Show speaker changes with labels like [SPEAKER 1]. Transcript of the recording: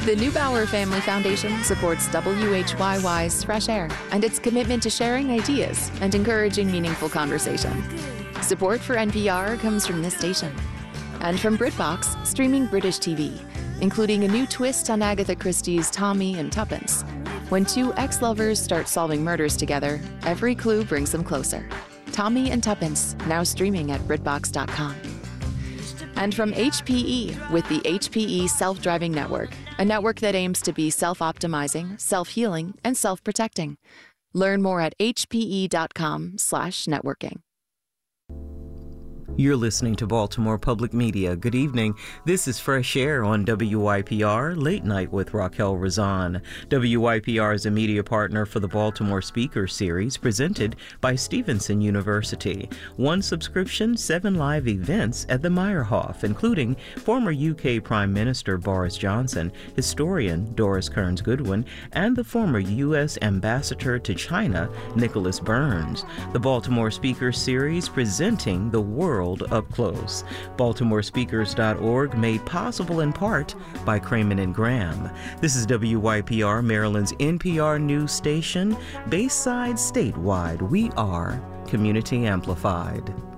[SPEAKER 1] The Neubauer Family Foundation supports WHYY's Fresh Air and its commitment to sharing ideas and encouraging meaningful conversation. Support for NPR comes from this station and from BritBox, streaming British TV, including a new twist on Agatha Christie's Tommy and Tuppence. When two ex-lovers start solving murders together, every clue brings them closer. Tommy and Tuppence, now streaming at BritBox.com. And from HPE with the HPE Self-Driving Network, a network that aims to be self-optimizing, self-healing, and self-protecting. Learn more at hpe.com/networking.
[SPEAKER 2] You're listening to Baltimore Public Media. Good evening. This is Fresh Air on WYPR, Late Night with Raquel Razan. WYPR is a media partner for the Baltimore Speaker Series presented by Stevenson University. 1 subscription, 7 live events at the Meyerhoff, including former UK Prime Minister Boris Johnson, historian Doris Kearns Goodwin, and the former U.S. Ambassador to China, Nicholas Burns. The Baltimore Speaker Series presenting the world up close. BaltimoreSpeakers.org, made possible in part by Cramen and Graham. This is WYPR, Maryland's NPR news station, Bayside statewide. We are community amplified.